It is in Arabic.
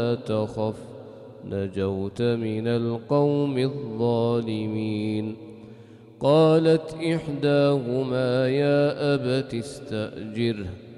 تخف نجوت من القوم الظالمين. قالت إحداهما يا أبت استأجره